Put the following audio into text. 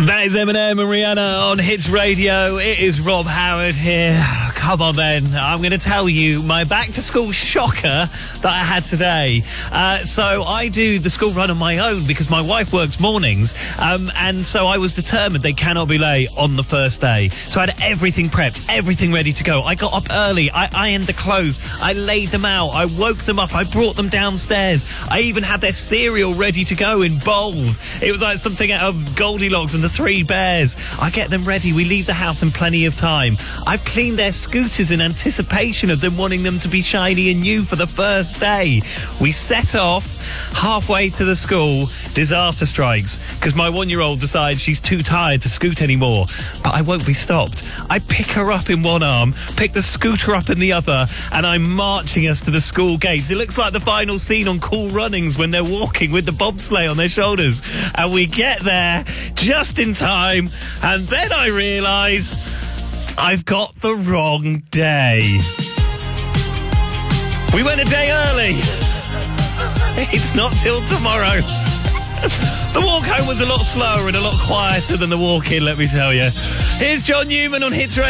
That is Eminem and Rihanna on Hits Radio. It is Rob Howard here. Come on then, I'm going to tell you my back-to-school shocker that I had today. So I do the school run on my own because my wife works mornings, and so I was determined they cannot be late on the first day. So I had everything prepped, everything ready to go. I got up early, I ironed the clothes, I laid them out, I woke them up, I brought them downstairs. I even had their cereal ready to go in bowls. It was like something out of Goldilocks and the Three Bears. I get them ready, we leave the house in plenty of time. I've cleaned their scooters in anticipation of them wanting them to be shiny and new for the first day. We set off. Halfway to the school, disaster strikes because my 1-year-old decides she's too tired to scoot anymore. But I won't be stopped. I pick her up in one arm, pick the scooter up in the other, and I'm marching us to the school gates. It looks like the final scene on Cool Runnings when they're walking with the bobsleigh on their shoulders. And we get there just in time, and then I realise I've got the wrong day. We went a day early. It's not till tomorrow. The walk home was a lot slower and a lot quieter than the walk in, let me tell you. Here's John Newman on Hits Radio.